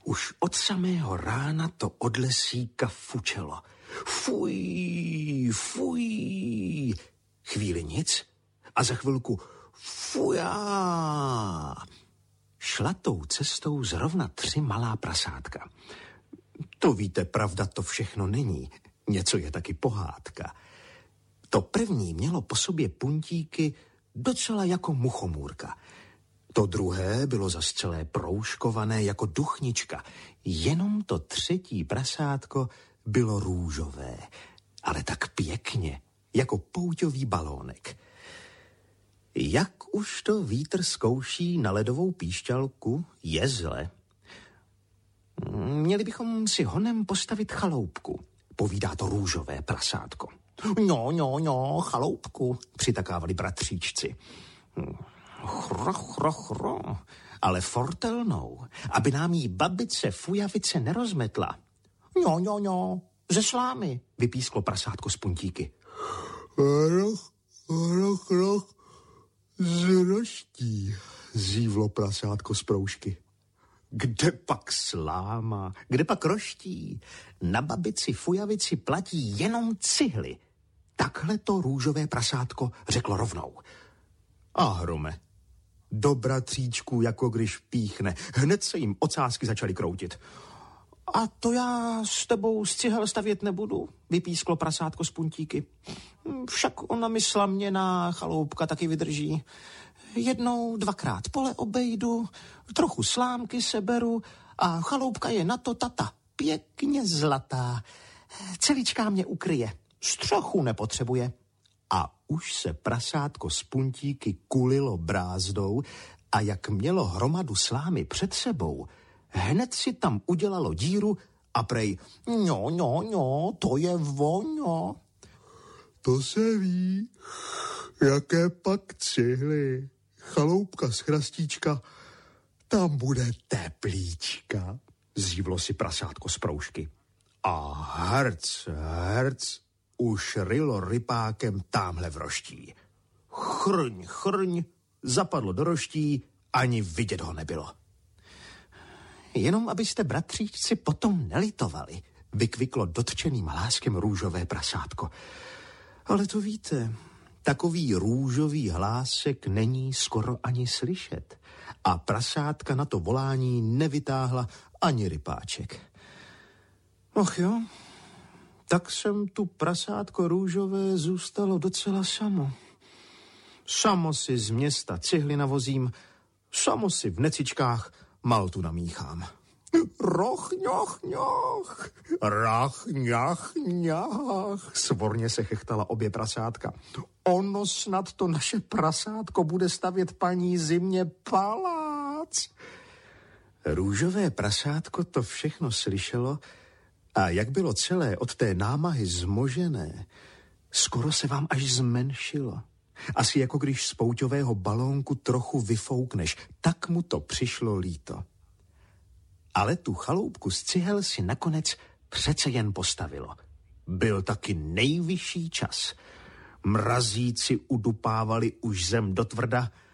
Už od samého rána to od lesíka fučelo. Fuj, fuj. Chvíli nic a za chvilku fujá. Šla tou cestou zrovna 3 malá prasátka. To víte, pravda to všechno není. Něco je taky pohádka. To první mělo po sobě puntíky docela jako muchomůrka. To druhé bylo zas celé proužkované jako duchnička. Jenom to 3. prasátko bylo růžové, ale tak pěkně, jako pouťový balónek. Jak už to vítr zkouší na ledovou píšťalku, je zle. Měli bychom si honem postavit chaloupku, povídá to růžové prasátko. No, chaloupku, přitakávali bratříčci. Chro, ale fortelnou, aby nám jí babice fujavice nerozmetla. No, ze slámy, vypísklo prasátko z puntíky. Roch, z roští, zívlo prasátko z proužky. Kde pak sláma, kde pak roští? Na babici fujavici platí jenom cihly. Takhle to růžové prasátko řeklo rovnou. A hrome, do bratříčků, jako když píchne. Hned se jim ocásky začaly kroutit. A to já s tebou z cihel stavět nebudu, vypísklo prasátko z puntíky. Však ona mi slaměná chaloupka taky vydrží. 1, 2krát pole obejdu, trochu slámky seberu a chaloupka je na to tata. Pěkně zlatá. Celičká mě ukryje. Střechu nepotřebuje. A už se prasátko z puntíky kulilo brázdou a jak mělo hromadu slámy před sebou, hned si tam udělalo díru a prej, no, to je voňo. To se ví, jaké pak cihly. Chaloupka z chrastíčka, tam bude teplíčka, zívlo si prasátko z proužky. A herc, už rylo rypákem támhle v roští. Chrň, zapadlo do roští, ani vidět ho nebylo. Jenom abyste, bratříčci, potom nelitovali, vykviklo dotčeným hláskem růžové prasátko. Ale to víte, takový růžový hlásek není skoro ani slyšet. A prasátka na to volání nevytáhla ani rypáček. Och jo, tak jsem tu prasátko růžové zůstalo docela samo. Samo si z města cihly navozím, samo si v necičkách maltu namíchám. Roch, ňoch, rach, ňach, svorně se chechtala obě prasátka. Ono snad to naše prasátko bude stavět paní Zimě palác. Růžové prasátko to všechno slyšelo a jak bylo celé od té námahy zmožené, skoro se vám až zmenšilo. Asi jako když z pouťového balónku trochu vyfoukneš, tak mu to přišlo líto. Ale tu chaloupku z cihel si nakonec přece jen postavilo. Byl taky nejvyšší čas. Mrazíci udupávali už zem do tvrda